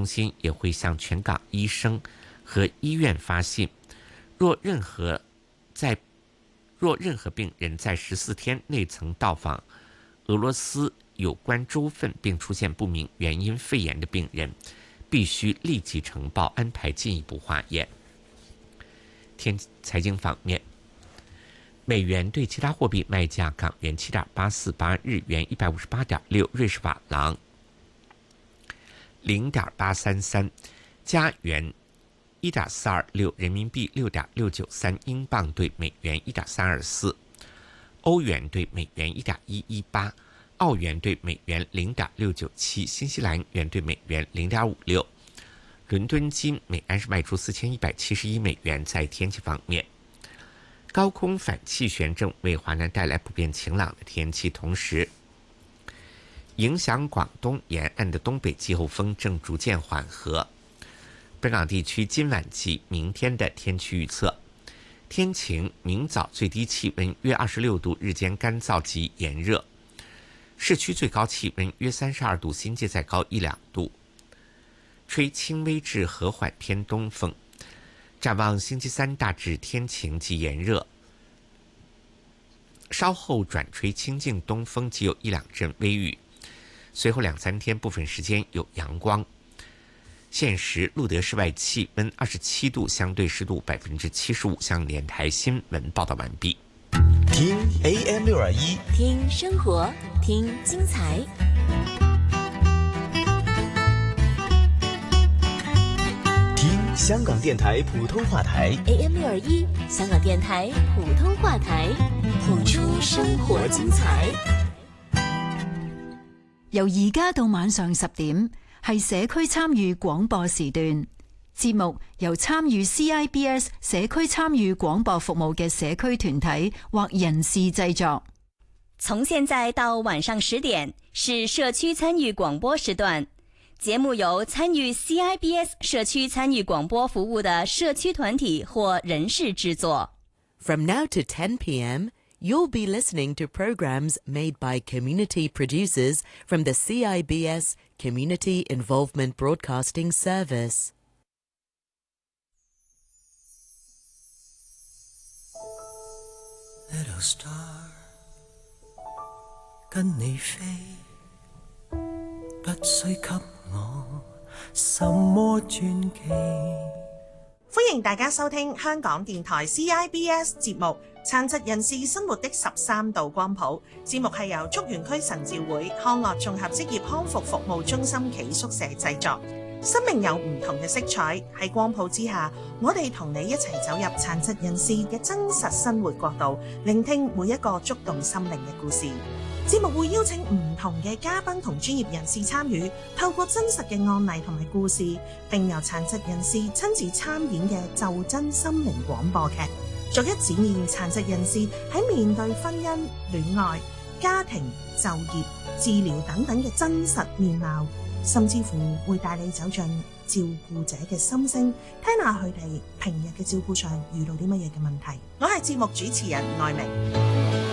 中心也会向全港医生和医院发信，若任何病人在14天内曾到访俄罗斯有关州份并出现不明原因肺炎的病人，必须立即呈报，安排进一步化验。财经方面，美元对其他货币卖价：港元7.848，日元158.6，瑞士法郎0.833，加元1.426，人民币6.693，英镑对美元1.324，欧元对美元1.118，澳元对美元0.697，新西兰元对美元0.56。伦敦金每安士卖出4171美元。在天气方面，高空反气旋正为华南带来普遍晴朗的天气，同时影响广东沿岸的东北季候风正逐渐缓和。本港地区今晚及明天的天气预测：天晴，明早最低气温约26度，日间干燥及炎热，市区最高气温约32度，新界再高1-2度，吹轻微至和缓偏东风。展望星期三大致天晴及炎热，稍后转吹清劲东风及有1-2阵微雨，随后2-3天部分时间有阳光。现时录得室外气温27度，相对湿度75%。向联台新闻报道完毕。 听 AM621， 听生活，听精彩。 听香港电台普通话台 AM621，香港電台普通話台，谱出生活精彩。 由而家到晚上10點，係社區參與廣播時段。節目由參與 CIBS 社區參與廣播服務嘅社區團體或人士製作。 從現在到晚上10點是社區參與廣播時段，節目由參與 CIBS 社區參與廣播服務的社區團體或人士製作。 From now to 10 p.m., you'll be listening to programs made by community producers from the CIBS Community Involvement Broadcasting Service. Little star， 跟你飛，不需給我什麼傳奇。 歡迎大家收聽香港電台 CIBS 節目《殘疾人士生活的13道光譜》。節目係由竹園區神召會康樂綜合職業康復服務中心暨宿舍製作。生命有唔同嘅色彩，喺光譜之下，我哋同你一齊走入殘疾人士嘅真實生活國度，聆聽每一個觸動心靈嘅故事。節目會邀請唔同嘅嘉賓同專業人士參與，透過真實嘅案例同埋故事，並由殘疾人士親自參演嘅就真心靈廣播劇，逐一展現殘疾人士喺面對婚姻、戀愛、家庭、就業、治療等等嘅真實面貌，甚至乎會帶你走進照顧者嘅心聲，聽下佢哋平日嘅照顧上遇到啲乜嘢嘅問題。我係節目主持人愛明。